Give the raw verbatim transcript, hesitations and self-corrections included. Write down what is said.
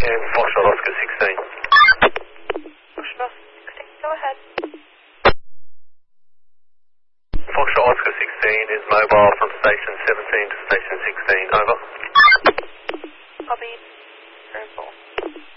And Foxtrot Oscar sixteen. Foxtrot sixteen, go ahead. Foxtrot Oscar sixteen is mobile from station seventeen to station sixteen, over.